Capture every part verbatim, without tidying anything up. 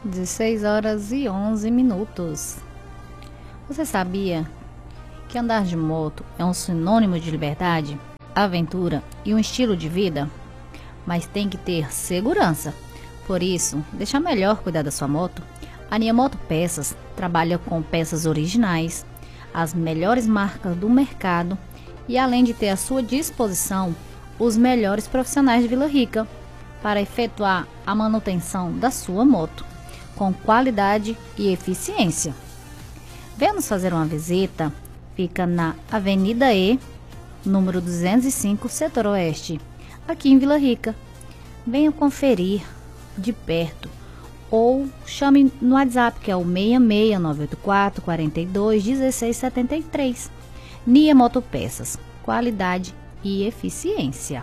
dezesseis horas e onze minutos. Você sabia que andar de moto é um sinônimo de liberdade, aventura e um estilo de vida? Mas tem que ter segurança. Por isso, deixa melhor cuidar da sua moto. A Niamoto Peças trabalha com peças originais, as melhores marcas do mercado e, além de ter à sua disposição os melhores profissionais de Vila Rica para efetuar a manutenção da sua moto com qualidade e eficiência. Venha nos fazer uma visita. Fica na Avenida E, número duzentos e cinco, Setor Oeste, aqui em Vila Rica. Venha conferir de perto ou chame no WhatsApp, que é o seis seis nove oito quatro, quatro dois, um seis sete três. Niamoto Peças, qualidade e eficiência.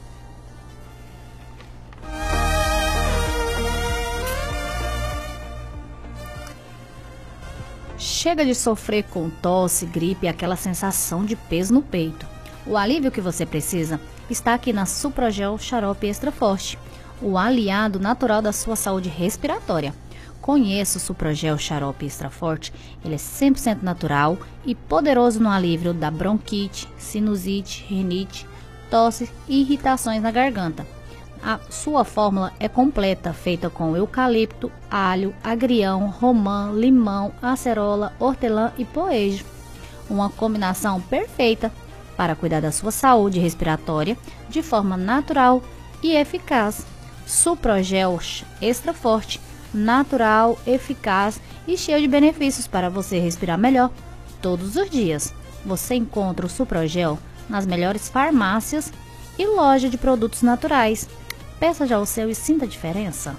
Chega de sofrer com tosse, gripe e aquela sensação de peso no peito. O alívio que você precisa está aqui na Suprogel Xarope Extra Forte, o aliado natural da sua saúde respiratória. Conheça o Suprogel Xarope Extra Forte, ele é cem por cento natural e poderoso no alívio da bronquite, sinusite, rinite, tosse e irritações na garganta. A sua fórmula é completa, feita com eucalipto, alho, agrião, romã, limão, acerola, hortelã e poejo. Uma combinação perfeita para cuidar da sua saúde respiratória de forma natural e eficaz. Suprogel Extra Forte, natural, eficaz e cheio de benefícios para você respirar melhor todos os dias. Você encontra o Suprogel nas melhores farmácias e lojas de produtos naturais. Peça já o seu e sinta a diferença.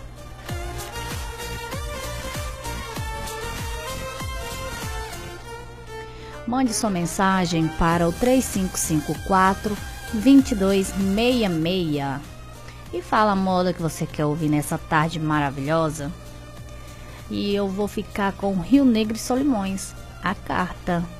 Mande sua mensagem para o três cinco cinco quatro, dois dois seis seis e fala a moda que você quer ouvir nessa tarde maravilhosa. E eu vou ficar com Rio Negro e Solimões, a carta.